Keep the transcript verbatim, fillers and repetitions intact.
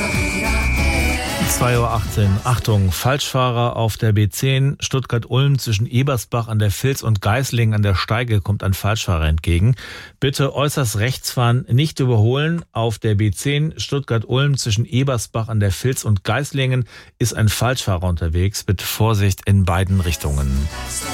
zwei Uhr achtzehn. Achtung, Falschfahrer auf der B zehn Stuttgart-Ulm zwischen Ebersbach an der Vils und Geislingen an der Steige kommt ein Falschfahrer entgegen. Bitte äußerst rechts fahren, nicht überholen. Auf der B zehn Stuttgart-Ulm zwischen Ebersbach an der Vils und Geislingen ist ein Falschfahrer unterwegs. Bitte Vorsicht in beiden Richtungen.